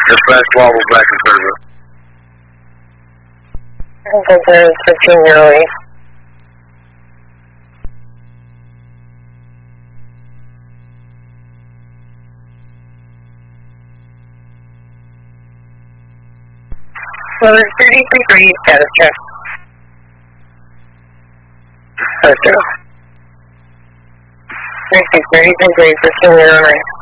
Dispatch 12 is back in service. There's 15-year-old. Well, there's 33 degrees status check. First 33 degrees, 15-year-old.